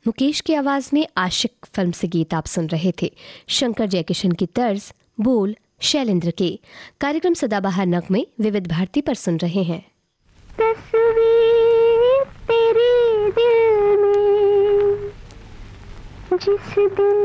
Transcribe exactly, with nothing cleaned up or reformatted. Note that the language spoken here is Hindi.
मुकेश की आवाज में आशिक फिल्म से गीत आप सुन रहे थे। शंकर जयकिशन की तर्ज, बोल शैलेंद्र के। कार्यक्रम सदाबहार नगमे विविध भारती पर सुन रहे हैं। तस्वीर तेरे दिल में जिस दिन